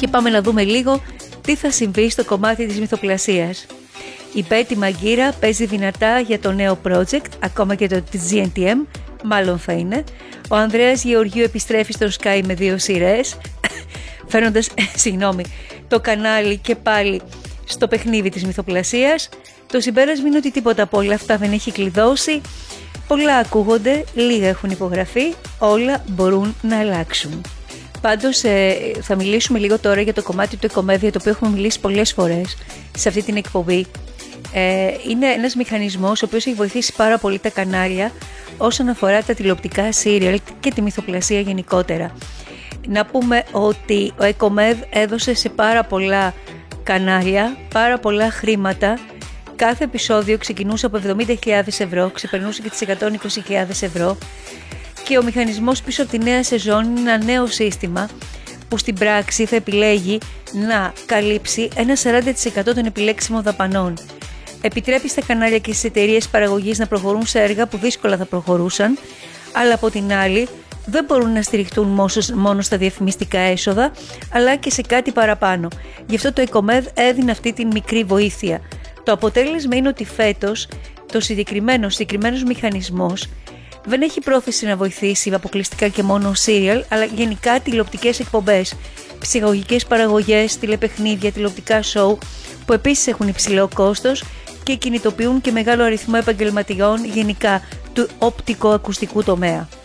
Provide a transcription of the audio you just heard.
Και πάμε να δούμε λίγο τι θα συμβεί στο κομμάτι της μυθοπλασίας. Η Πέτη Μαγκύρα παίζει δυνατά για το νέο project, ακόμα και το της GNTM, μάλλον θα είναι. Ο Ανδρέας Γεωργίου επιστρέφει στο Sky με 2 σειρές, φέρνοντας το κανάλι και πάλι στο παιχνίδι της μυθοπλασίας. Το συμπέρασμα είναι ότι τίποτα από όλα αυτά δεν έχει κλειδώσει. Πολλά ακούγονται, λίγα έχουν υπογραφεί, όλα μπορούν να αλλάξουν. Πάντως θα μιλήσουμε λίγο τώρα για το κομμάτι του Εκομέδια, το οποίο έχουμε μιλήσει πολλές φορές σε αυτή την εκπομπή. Είναι ένας μηχανισμός ο οποίος έχει βοηθήσει πάρα πολύ τα κανάλια όσον αφορά τα τηλεοπτικά σύριαλ και τη μυθοπλασία γενικότερα. Να πούμε ότι ο Εκομέδ έδωσε σε πάρα πολλά κανάλια πάρα πολλά χρήματα. Κάθε επεισόδιο ξεκινούσε από 70.000 ευρώ, ξεπερνούσε και τις 120.000 ευρώ. Και ο μηχανισμός πίσω από τη νέα σεζόν είναι ένα νέο σύστημα που στην πράξη θα επιλέγει να καλύψει ένα 40% των επιλέξιμων δαπανών. Επιτρέπει στα κανάλια και στις εταιρείες παραγωγής να προχωρούν σε έργα που δύσκολα θα προχωρούσαν, αλλά από την άλλη δεν μπορούν να στηριχτούν μόνο στα διαφημιστικά έσοδα, αλλά και σε κάτι παραπάνω. Γι' αυτό το Εκομέδ έδινε αυτή τη μικρή βοήθεια. Το αποτέλεσμα είναι ότι φέτος το συγκεκριμένος μηχανισμός δεν έχει πρόθεση να βοηθήσει αποκλειστικά και μόνο σύριαλ, αλλά γενικά τηλεοπτικές εκπομπές, ψυχαγωγικές παραγωγές, τηλεπαιχνίδια, τηλεοπτικά σοου, που επίσης έχουν υψηλό κόστος και κινητοποιούν και μεγάλο αριθμό επαγγελματιών γενικά του οπτικοακουστικού τομέα.